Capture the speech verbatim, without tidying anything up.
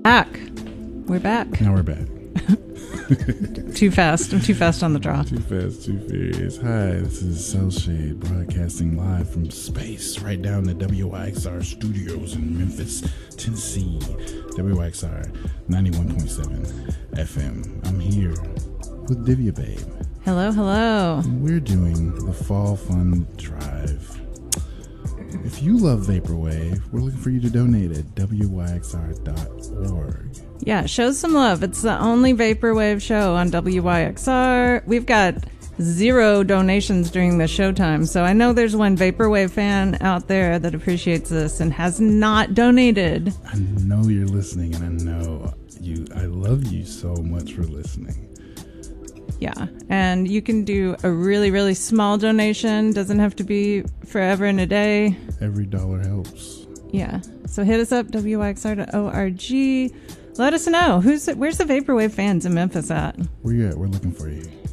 back. We're back. Now we're back. Too fast. I'm too fast on the draw. Too fast, too furious. Hi, this is Cellshade broadcasting live from space right down the W Y X R studios in Memphis, Tennessee. W Y X R ninety-one point seven F M. I'm here with Divya Babe. Hello, hello. And we're doing the Fall Fun Drive. If you love Vaporwave, we're looking for you to donate at W Y X R dot org. Yeah, show some love. It's the only Vaporwave show on W Y X R. We've got zero donations during the showtime, so I know there's one Vaporwave fan out there that appreciates this and has not donated. I know you're listening, and I know you. I love you so much for listening. Yeah, and you can do a really, really small donation. Doesn't have to be forever and a day. Every dollar helps. Yeah, so hit us up, W Y X R dot org. Let us know. Who's Where's the Vaporwave fans in Memphis at? Where you at? We're looking for you.